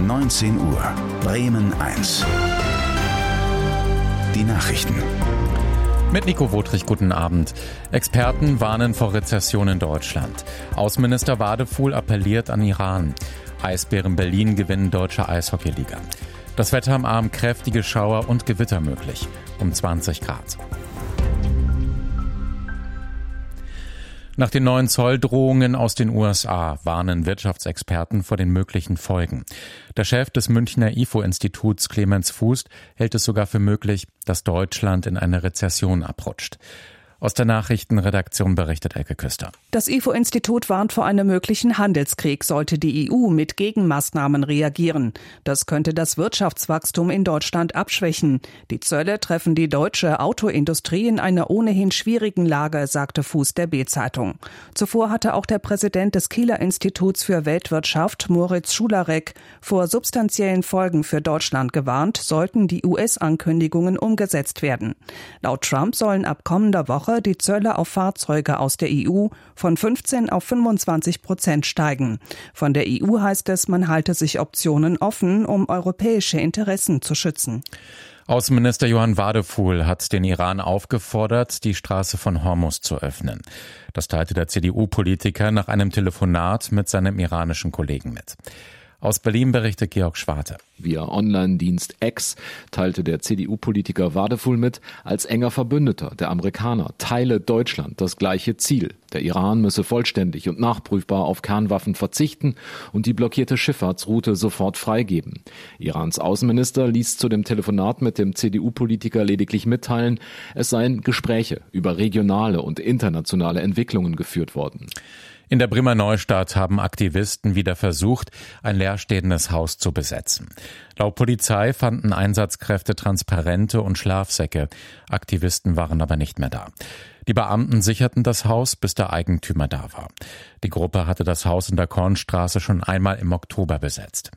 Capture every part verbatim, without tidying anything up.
neunzehn Uhr. Bremen eins. Die Nachrichten. Mit Nico Wotrich, guten Abend. Experten warnen vor Rezession in Deutschland. Außenminister Wadefuhl appelliert an Iran. Eisbären Berlin gewinnen deutsche Eishockeyliga. Das Wetter am Abend kräftige Schauer und Gewitter möglich. Um zwanzig Grad. Nach den neuen Zolldrohungen aus den U S A warnen Wirtschaftsexperten vor den möglichen Folgen. Der Chef des Münchner I F O-Instituts Clemens Fuß hält es sogar für möglich, dass Deutschland in eine Rezession abrutscht. Aus der Nachrichtenredaktion berichtet Elke Küster. Das I F O-Institut warnt vor einem möglichen Handelskrieg, sollte die E U mit Gegenmaßnahmen reagieren. Das könnte das Wirtschaftswachstum in Deutschland abschwächen. Die Zölle treffen die deutsche Autoindustrie in einer ohnehin schwierigen Lage, sagte Fuß der B-Zeitung. Zuvor hatte auch der Präsident des Kieler Instituts für Weltwirtschaft, Moritz Schularek, vor substanziellen Folgen für Deutschland gewarnt, sollten die U S-Ankündigungen umgesetzt werden. Laut Trump sollen ab kommender Woche die Zölle auf Fahrzeuge aus der E U von fünfzehn auf fünfundzwanzig Prozent steigen. Von der E U heißt es, man halte sich Optionen offen, um europäische Interessen zu schützen. Außenminister Johann Wadefuhl hat den Iran aufgefordert, die Straße von Hormuz zu öffnen. Das teilte der C D U-Politiker nach einem Telefonat mit seinem iranischen Kollegen mit. Aus Berlin berichtet Georg Schwarte. Via Online-Dienst X teilte der C D U-Politiker Wadefuhl mit, als enger Verbündeter der Amerikaner teile Deutschland das gleiche Ziel. Der Iran müsse vollständig und nachprüfbar auf Kernwaffen verzichten und die blockierte Schifffahrtsroute sofort freigeben. Irans Außenminister ließ zu dem Telefonat mit dem C D U-Politiker lediglich mitteilen, es seien Gespräche über regionale und internationale Entwicklungen geführt worden. In der Bremer Neustadt haben Aktivisten wieder versucht, ein leerstehendes Haus zu besetzen. Laut Polizei fanden Einsatzkräfte Transparente und Schlafsäcke. Aktivisten waren aber nicht mehr da. Die Beamten sicherten das Haus, bis der Eigentümer da war. Die Gruppe hatte das Haus in der Kornstraße schon einmal im Oktober besetzt.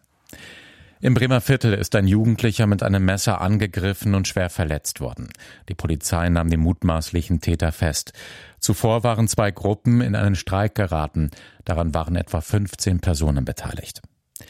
Im Bremer Viertel ist ein Jugendlicher mit einem Messer angegriffen und schwer verletzt worden. Die Polizei nahm den mutmaßlichen Täter fest. Zuvor waren zwei Gruppen in einen Streik geraten. Daran waren etwa fünfzehn Personen beteiligt.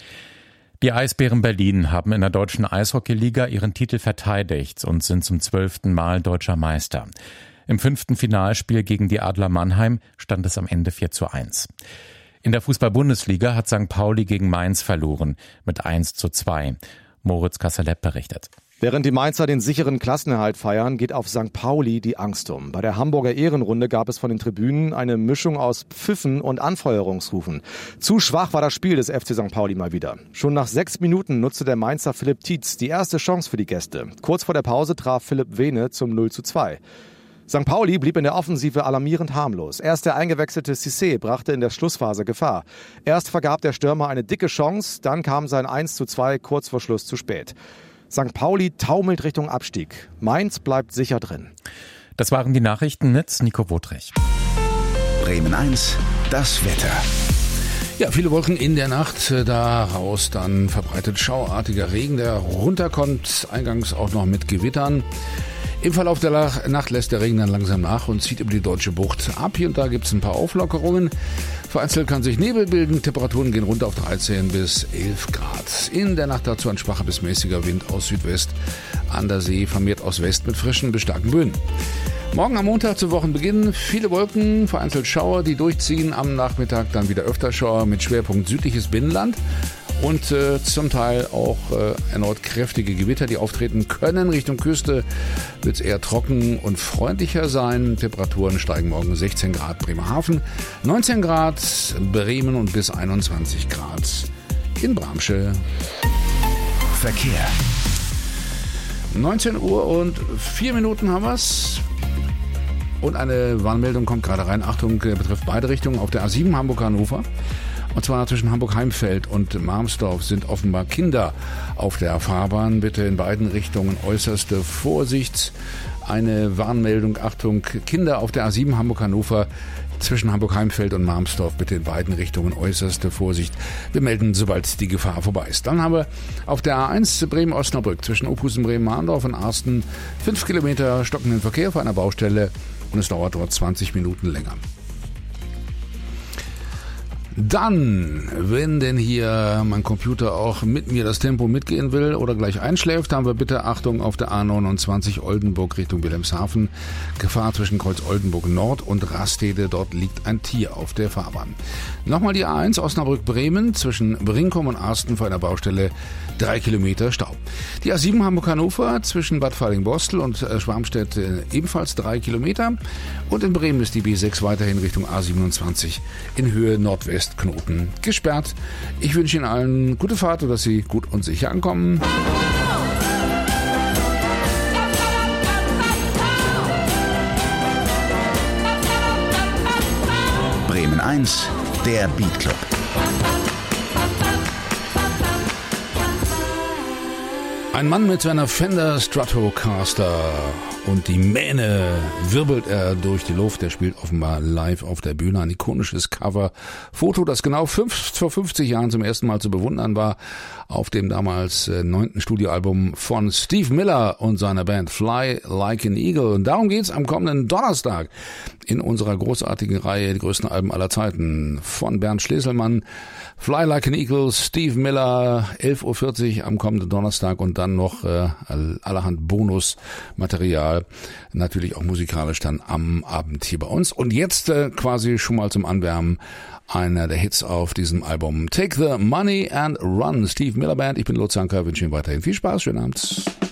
Die Eisbären Berlin haben in der deutschen Eishockeyliga ihren Titel verteidigt und sind zum zwölften Mal deutscher Meister. Im fünften Finalspiel gegen die Adler Mannheim stand es am Ende vier zu eins. In der Fußball-Bundesliga hat Sankt Pauli gegen Mainz verloren mit eins zu zwei. Moritz Kasselep berichtet. Während die Mainzer den sicheren Klassenerhalt feiern, geht auf Sankt Pauli die Angst um. Bei der Hamburger Ehrenrunde gab es von den Tribünen eine Mischung aus Pfiffen und Anfeuerungsrufen. Zu schwach war das Spiel des F C Sankt Pauli mal wieder. Schon nach sechs Minuten nutzte der Mainzer Philipp Tietz die erste Chance für die Gäste. Kurz vor der Pause traf Philipp Wehne zum null zu zwei. Sankt Pauli blieb in der Offensive alarmierend harmlos. Erst der eingewechselte Cissé brachte in der Schlussphase Gefahr. Erst vergab der Stürmer eine dicke Chance, dann kam sein eins zu zwei kurz vor Schluss zu spät. Sankt Pauli taumelt Richtung Abstieg. Mainz bleibt sicher drin. Das waren die Nachrichten mit Nico Wotrich. Bremen eins, das Wetter. Ja, viele Wolken in der Nacht, daraus dann verbreitet schauartiger Regen, der runterkommt, eingangs auch noch mit Gewittern. Im Verlauf der Nacht lässt der Regen dann langsam nach und zieht über die Deutsche Bucht ab. Hier und da gibt es ein paar Auflockerungen. Vereinzelt kann sich Nebel bilden. Temperaturen gehen runter auf dreizehn bis elf Grad. In der Nacht dazu ein schwacher bis mäßiger Wind aus Südwest. An der See vermehrt aus West mit frischen bis starken Böen. Morgen am Montag zu Wochenbeginn viele Wolken, vereinzelt Schauer, die durchziehen. Am Nachmittag dann wieder öfter Schauer mit Schwerpunkt südliches Binnenland. Und äh, zum Teil auch äh, erneut kräftige Gewitter, die auftreten können. Richtung Küste wird es eher trocken und freundlicher sein. Temperaturen steigen morgen sechzehn Grad Bremerhaven, neunzehn Grad Bremen und bis einundzwanzig Grad in Bramsche. Verkehr. neunzehn Uhr und vier Minuten haben wir's. Und eine Warnmeldung kommt gerade rein. Achtung, betrifft beide Richtungen auf der A sieben Hamburg-Hannover. Und zwar zwischen Hamburg-Heimfeld und Marmsdorf sind offenbar Kinder auf der Fahrbahn. Bitte in beiden Richtungen äußerste Vorsicht. Eine Warnmeldung, Achtung, Kinder auf der A sieben Hamburg-Hannover zwischen Hamburg-Heimfeld und Marmsdorf. Bitte in beiden Richtungen äußerste Vorsicht. Wir melden, sobald die Gefahr vorbei ist. Dann haben wir auf der A eins Bremen-Osnabrück zwischen Opusen, Bremen-Mahndorf und Arsten fünf Kilometer stockenden Verkehr auf einer Baustelle und es dauert dort zwanzig Minuten länger. Dann, wenn denn hier mein Computer auch mit mir das Tempo mitgehen will oder gleich einschläft, haben wir bitte Achtung auf der A neunundzwanzig Oldenburg Richtung Wilhelmshaven. Gefahr zwischen Kreuz Oldenburg Nord und Rastede. Dort liegt ein Tier auf der Fahrbahn. Nochmal die A eins Osnabrück-Bremen zwischen Brinkum und Arsten vor einer Baustelle. Drei Kilometer Stau. Die A sieben Hamburg-Hannover zwischen Bad Falling-Bostel und Schwarmstedt äh, ebenfalls drei Kilometer. Und in Bremen ist die B sechs weiterhin Richtung A siebenundzwanzig in Höhe Nordwestknoten gesperrt. Ich wünsche Ihnen allen gute Fahrt und dass Sie gut und sicher ankommen. Bremen eins, der Beat Club. Ein Mann mit seiner Fender Stratocaster und die Mähne wirbelt er durch die Luft. Er spielt offenbar live auf der Bühne. Ein ikonisches Cover-Foto, das genau fünf, vor fünfzig Jahren zum ersten Mal zu bewundern war, auf dem damals äh, neunten Studioalbum von Steve Miller und seiner Band Fly Like an Eagle. Und darum geht's am kommenden Donnerstag in unserer großartigen Reihe, die größten Alben aller Zeiten, von Bernd Schleselmann. Fly Like an Eagle, Steve Miller, elf Uhr vierzig am kommenden Donnerstag und dann noch äh, allerhand Bonusmaterial, natürlich auch musikalisch dann am Abend hier bei uns. Und jetzt äh, quasi schon mal zum Anwärmen einer der Hits auf diesem Album. Take the Money and Run, Steve Miller Band. Ich bin Lutz Anker, wünsche Ihnen weiterhin viel Spaß, schönen Abend.